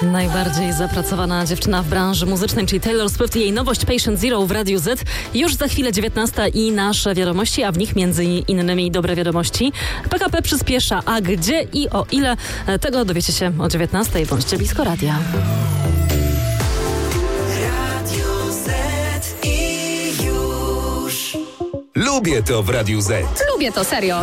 Najbardziej zapracowana dziewczyna w branży muzycznej, czyli Taylor Swift i jej nowość Patient Zero w Radiu Z. Już za chwilę 19 i nasze wiadomości, a w nich między innymi dobre wiadomości. PKP przyspiesza, a gdzie i o ile? Tego dowiecie się o 19. Bądźcie blisko radia. Lubię to w Radiu Z. Lubię to, serio.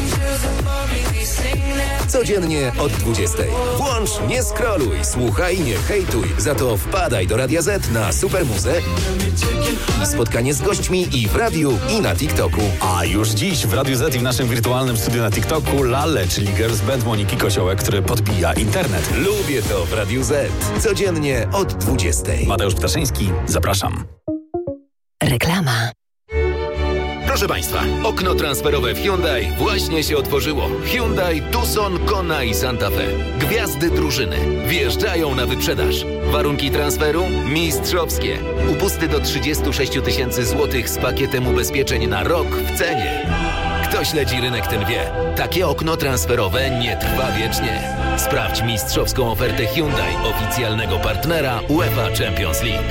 Codziennie od 20. Włącz, nie scrolluj, słuchaj, nie hejtuj. Za to wpadaj do Radia Z na Supermuzę i spotkanie z gośćmi i w radiu, i na TikToku. A już dziś w Radiu Z i w naszym wirtualnym studiu na TikToku Lale, czyli girls band Moniki Kosiołek, który podbija internet. Lubię to w Radiu Z. Codziennie od 20. Mateusz Ptaszyński, zapraszam. Reklama. Proszę Państwa, okno transferowe w Hyundai właśnie się otworzyło. Hyundai, Tucson, Kona i Santa Fe. Gwiazdy drużyny wjeżdżają na wyprzedaż. Warunki transferu mistrzowskie. Upusty do 36 000 złotych z pakietem ubezpieczeń na rok w cenie. Kto śledzi rynek, ten wie. Takie okno transferowe nie trwa wiecznie. Sprawdź mistrzowską ofertę Hyundai, oficjalnego partnera UEFA Champions League.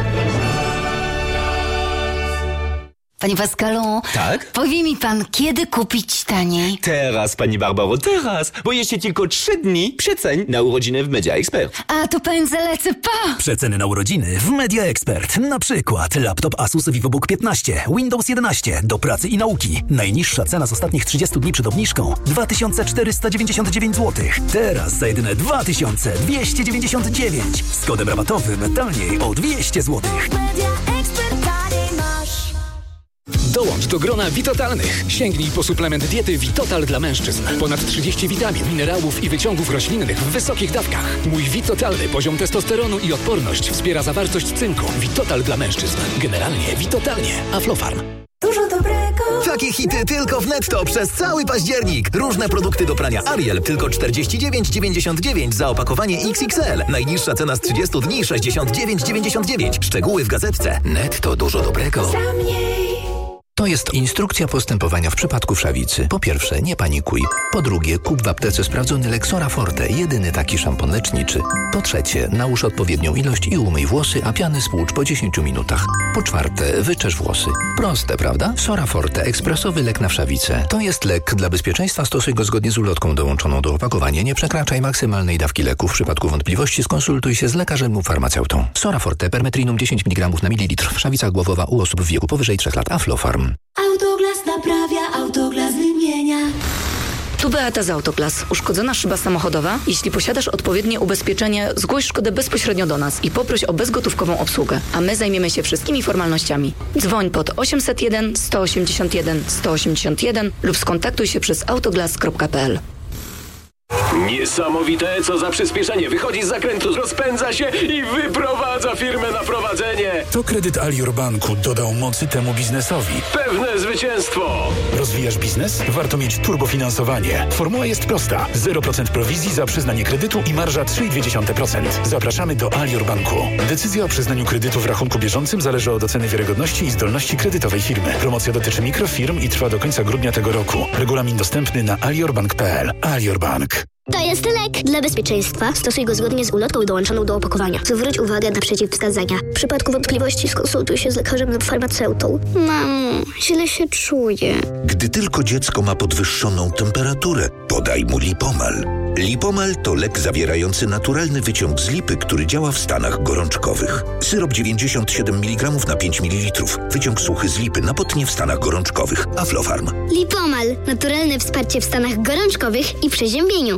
Panie Pascalu, Tak? powie mi pan, kiedy kupić taniej? Teraz, pani Barbaro, teraz, bo jeszcze tylko 3 dni przeceń na urodziny w Media Expert. A to pędzę lecę, pa! Przeceny na urodziny w Media Expert. Na przykład laptop Asus VivoBook 15, Windows 11 do pracy i nauki. Najniższa cena z ostatnich 30 dni przed obniżką 2499 zł. Teraz za jedyne 2299. Z kodem rabatowym taniej o 200 zł. Dołącz do grona Witotalnych. Sięgnij po suplement diety Witotal dla mężczyzn. Ponad 30 witamin, minerałów i wyciągów roślinnych w wysokich dawkach. Mój Witotalny poziom testosteronu i odporność wspiera zawartość cynku. Witotal dla mężczyzn. Generalnie Witotalnie. Aflofarm. Dużo dobrego. Takie hity tylko w Netto przez cały październik. Różne produkty do prania Ariel tylko 49,99 za opakowanie XXL. Najniższa cena z 30 dni 69,99. Szczegóły w gazetce. Netto, dużo dobrego. To jest instrukcja postępowania w przypadku wszawicy. Po pierwsze, nie panikuj. Po drugie, kup w aptece sprawdzony Lexora Forte, jedyny taki szampon leczniczy. Po trzecie, nałóż odpowiednią ilość i umyj włosy, a piany spłucz po 10 minutach. Po czwarte, wyczesz włosy. Proste, prawda? Sora Forte, ekspresowy lek na wszawicę. To jest lek. Dla bezpieczeństwa stosuj go zgodnie z ulotką dołączoną do opakowania. Nie przekraczaj maksymalnej dawki leku. W przypadku wątpliwości skonsultuj się z lekarzem lub farmaceutą. Sora Forte, permetrinum 10 mg na mililitr. Wszawica głowowa u osób w wieku powyżej 3 lat. Aflofarm. Autoglas naprawia, Autoglas wymienia. Tu Beata z Autoglas. Uszkodzona szyba samochodowa? Jeśli posiadasz odpowiednie ubezpieczenie, zgłoś szkodę bezpośrednio do nas i poproś o bezgotówkową obsługę, a my zajmiemy się wszystkimi formalnościami. Dzwoń pod 801 181 181 lub skontaktuj się przez autoglas.pl. Niesamowite, co za przyspieszenie. Wychodzi z zakrętu, rozpędza się i wyprowadza firmę na prowadzenie. To kredyt Alior Banku dodał mocy temu biznesowi. Pewne zwycięstwo. Rozwijasz biznes? Warto mieć turbofinansowanie. Formuła jest prosta. 0% prowizji za przyznanie kredytu i marża 3,2%. Zapraszamy do Alior Banku. Decyzja o przyznaniu kredytu w rachunku bieżącym zależy od oceny wiarygodności i zdolności kredytowej firmy. Promocja dotyczy mikrofirm i trwa do końca grudnia tego roku. Regulamin dostępny na aliorbank.pl. Alior Bank. To jest lek dla bezpieczeństwa. Stosuj go zgodnie z ulotką dołączoną do opakowania. Zwróć uwagę na przeciwwskazania. W przypadku wątpliwości skonsultuj się z lekarzem lub farmaceutą. Mamo, źle się czuję. Gdy tylko dziecko ma podwyższoną temperaturę, podaj mu Lipomal. Lipomal to lek zawierający naturalny wyciąg z lipy, który działa w stanach gorączkowych. Syrop 97 mg na 5 ml. Wyciąg suchy z lipy na potnie w stanach gorączkowych. Aflofarm. Lipomal. Naturalne wsparcie w stanach gorączkowych i przeziębieniu.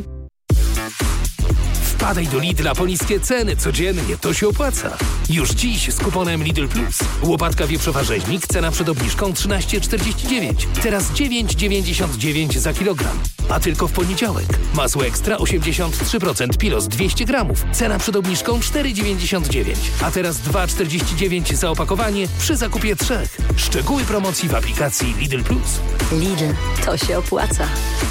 Wpadaj do Lidla po niskie ceny codziennie, to się opłaca. Już dziś z kuponem Lidl Plus. Łopatka wieprzowa rzeźnik, cena przed obniżką 13,49. Teraz 9,99 za kilogram. A tylko w poniedziałek. Masło ekstra 83% Pilos 200 gramów. Cena przed obniżką 4,99. A teraz 2,49 za opakowanie przy zakupie 3. Szczegóły promocji w aplikacji Lidl Plus. Lidl, to się opłaca.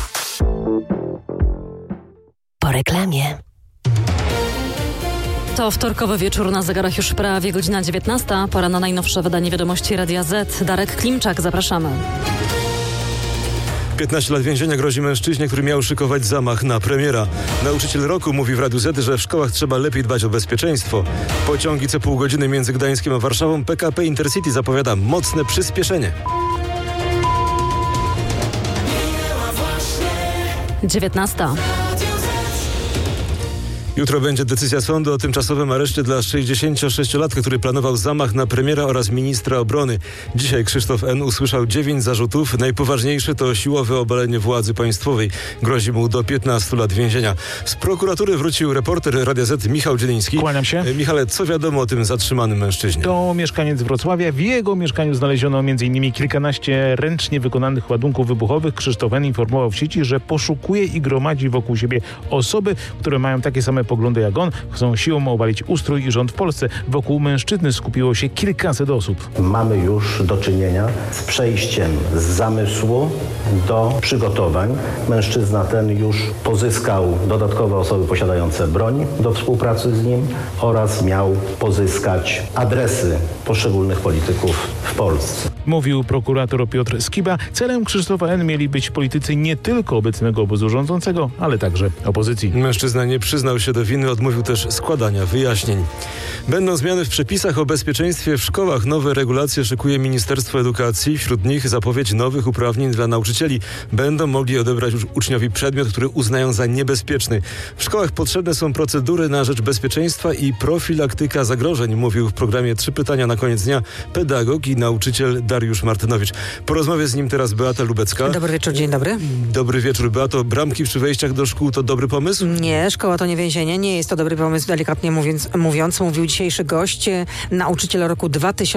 Po reklamie. To wtorkowy wieczór, na zegarach już prawie godzina 19. Pora na najnowsze wydanie wiadomości Radia Z. Darek Klimczak, zapraszamy. 15 lat więzienia grozi mężczyźnie, który miał szykować zamach na premiera. Nauczyciel roku mówi w Radiu Z, że w szkołach trzeba lepiej dbać o bezpieczeństwo. Pociągi co pół godziny między Gdańskiem a Warszawą. PKP Intercity zapowiada mocne przyspieszenie. 19. Jutro będzie decyzja sądu o tymczasowym areszcie dla 66-latka, który planował zamach na premiera oraz ministra obrony. Dzisiaj Krzysztof N. usłyszał 9 zarzutów. Najpoważniejszy to siłowe obalenie władzy państwowej. Grozi mu do 15 lat więzienia. Z prokuratury wrócił reporter Radia Z Michał Dzieliński. Kłaniam się. Michale, co wiadomo o tym zatrzymanym mężczyźnie? To mieszkaniec Wrocławia. W jego mieszkaniu znaleziono m.in. kilkanaście ręcznie wykonanych ładunków wybuchowych. Krzysztof N. informował w sieci, że poszukuje i gromadzi wokół siebie osoby, które mają takie same poglądy jak on, chcą siłą obalić ustrój i rząd w Polsce. Wokół mężczyzny skupiło się kilkaset osób. Mamy już do czynienia z przejściem z zamysłu do przygotowań. Mężczyzna ten już pozyskał dodatkowe osoby posiadające broń do współpracy z nim oraz miał pozyskać adresy poszczególnych polityków w Polsce. Mówił prokurator Piotr Skiba. Celem Krzysztofa N. mieli być politycy nie tylko obecnego obozu rządzącego, ale także opozycji. Mężczyzna nie przyznał się do winy, odmówił też składania wyjaśnień. Będą zmiany w przepisach o bezpieczeństwie w szkołach. Nowe regulacje szykuje Ministerstwo Edukacji. Wśród nich zapowiedź nowych uprawnień dla nauczycieli. Będą mogli odebrać uczniowi przedmiot, który uznają za niebezpieczny. W szkołach potrzebne są procedury na rzecz bezpieczeństwa i profilaktyka zagrożeń, mówił w programie 3 pytania na koniec dnia pedagog i nauczyciel Dariusz Martynowicz. Po rozmowie z nim teraz Beata Lubecka. Dobry wieczór, dzień dobry. Dobry wieczór, Beato. Bramki przy wejściach do szkół to dobry pomysł? Nie, szkoła to nie więzienie, nie jest to dobry pomysł, delikatnie mówiąc, mówił dzisiejszy gość, nauczyciel roku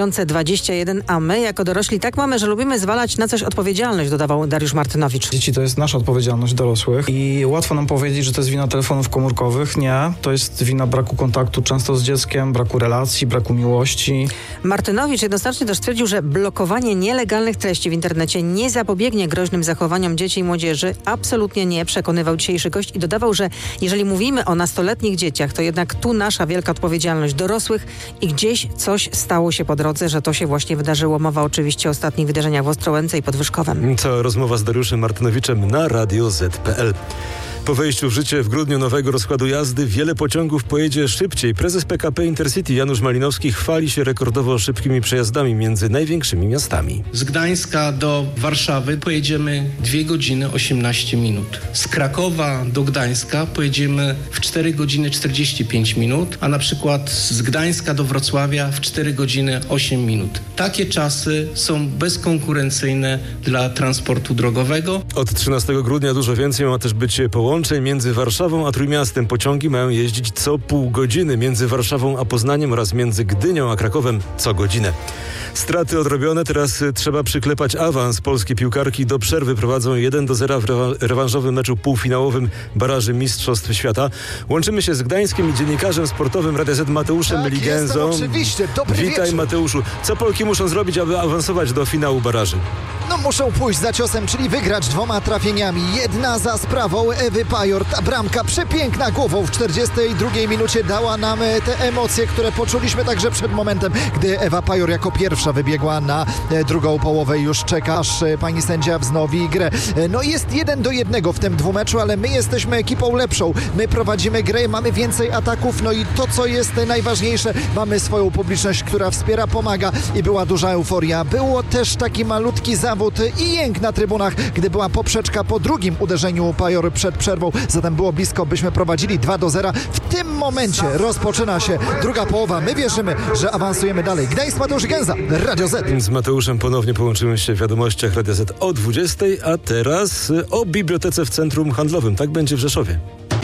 2021, a my jako dorośli tak mamy, że lubimy zwalać na coś odpowiedzialność, dodawał Dariusz Martynowicz. Dzieci to jest nasza odpowiedzialność dorosłych i łatwo nam powiedzieć, że to jest wina telefonów komórkowych. Nie, to jest wina braku kontaktu często z dzieckiem, braku relacji, braku miłości. Martynowicz jednoznacznie też stwierdził, że blokowanie nielegalnych treści w internecie nie zapobiegnie groźnym zachowaniom dzieci i młodzieży. Absolutnie nie, przekonywał dzisiejszy gość i dodawał, że jeżeli mówimy o nastoletnich dzieciach, to jednak tu nasza wielka odpowiedzialność dorosłych i gdzieś coś stało się po drodze, że to się właśnie wydarzyło. Mowa oczywiście o ostatnich wydarzeniach w Ostrołęce i pod Wyszkowem. Cała rozmowa z Dariuszem Martynowiczem na Radio Z.pl. Po wejściu w życie w grudniu nowego rozkładu jazdy wiele pociągów pojedzie szybciej. Prezes PKP Intercity Janusz Malinowski chwali się rekordowo szybkimi przejazdami między największymi miastami. Z Gdańska do Warszawy pojedziemy 2 godziny 18 minut. Z Krakowa do Gdańska pojedziemy w 4 godziny 45 minut, a na przykład z Gdańska do Wrocławia w 4 godziny 8 minut. Takie czasy są bezkonkurencyjne dla transportu drogowego. Od 13 grudnia dużo więcej ma też być połączeń między Warszawą a Trójmiastem. Pociągi mają jeździć co pół godziny między Warszawą a Poznaniem oraz między Gdynią a Krakowem co godzinę. Straty odrobione, teraz trzeba przyklepać awans. Polskie piłkarki do przerwy prowadzą 1-0 w rewanżowym meczu półfinałowym baraży Mistrzostw Świata. Łączymy się z gdańskim i dziennikarzem sportowym Radia Z Mateuszem Ligenzą. Oczywiście, dobry wieczór. Witaj Mateuszu. Co Polki muszą zrobić, aby awansować do finału baraży? No muszą pójść za ciosem, czyli wygrać 2 trafieniami. Jedna za sprawą Ewy Pajor. Ta bramka przepiękna głową w 42 minucie dała nam te emocje, które poczuliśmy także przed momentem, gdy Ewa Pajor jako pierwsza wybiegła na drugą połowę. Już czeka, aż pani sędzia wznowi grę. No jest 1-1 w tym dwumeczu, ale my jesteśmy ekipą lepszą. My prowadzimy grę, mamy więcej ataków, no i to, co jest najważniejsze, mamy swoją publiczność, która wspiera, pomaga i była duża euforia. Było też taki malutki zawód i jęk na trybunach, gdy była poprzeczka po drugim uderzeniu Pajor przed przerwą. Zatem było blisko, byśmy prowadzili 2-0. W tym momencie rozpoczyna się druga połowa. My wierzymy, że awansujemy dalej. Gdańsk, Mateusz Gęza, Radio Z. Z Mateuszem ponownie połączymy się w wiadomościach Radia Z o 20, a teraz o bibliotece w centrum handlowym. Tak będzie w Rzeszowie.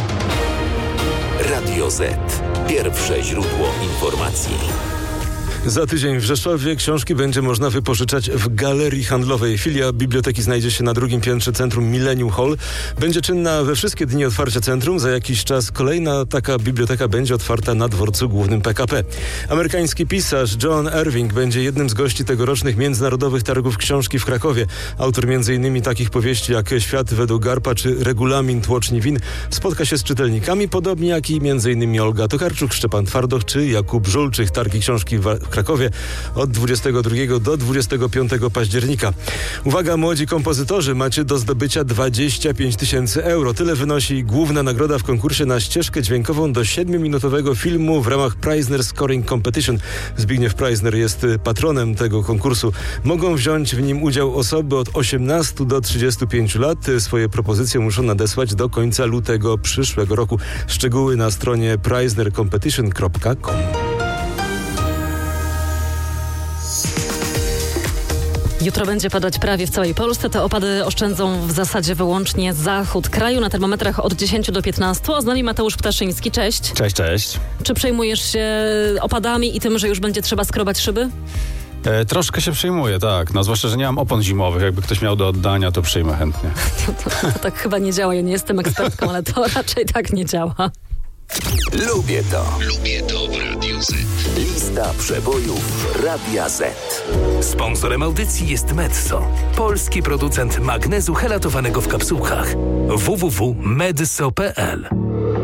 Radio Z. Pierwsze źródło informacji. Za tydzień w Rzeszowie książki będzie można wypożyczać w galerii handlowej. Filia biblioteki znajdzie się na 2. piętrze centrum Millennium Hall. Będzie czynna we wszystkie dni otwarcia centrum. Za jakiś czas kolejna taka biblioteka będzie otwarta na dworcu głównym PKP. Amerykański pisarz John Irving będzie jednym z gości tegorocznych Międzynarodowych Targów Książki w Krakowie. Autor m.in. takich powieści jak Świat według Garpa czy Regulamin Tłoczni Win spotka się z czytelnikami, podobnie jak i m.in. Olga Tokarczuk, Szczepan Twardoch czy Jakub Żulczych. Targi Książki w Krakowie od 22 do 25 października. Uwaga, młodzi kompozytorzy, macie do zdobycia 25 000 euro. Tyle wynosi główna nagroda w konkursie na ścieżkę dźwiękową do 7-minutowego filmu w ramach Preisner Scoring Competition. Zbigniew Preisner jest patronem tego konkursu. Mogą wziąć w nim udział osoby od 18 do 35 lat. Swoje propozycje muszą nadesłać do końca lutego przyszłego roku. Szczegóły na stronie preisnercompetition.com. Jutro będzie padać prawie w całej Polsce. Te opady oszczędzą w zasadzie wyłącznie zachód kraju. Na termometrach od 10 do 15. A z nami Mateusz Ptaszyński. Cześć. Cześć, cześć. Czy przejmujesz się opadami i tym, że już będzie trzeba skrobać szyby? Troszkę się przejmuję, tak. No, zwłaszcza, że nie mam opon zimowych. Jakby ktoś miał do oddania, to przyjmę chętnie. To tak chyba nie działa. Ja nie jestem ekspertką, ale to raczej tak nie działa. Lubię to. Lubię to w Radiu Z. Lista przebojów Radia Z. Sponsorem audycji jest Medso, polski producent magnezu helatowanego w kapsułkach. www.medso.pl